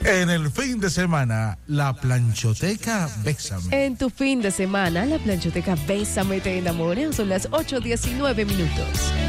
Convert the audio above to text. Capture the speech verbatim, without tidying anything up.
En el fin de semana, la planchoteca Bésame. En tu fin de semana, la planchoteca Bésame te enamora. Son las ocho diecinueve minutos.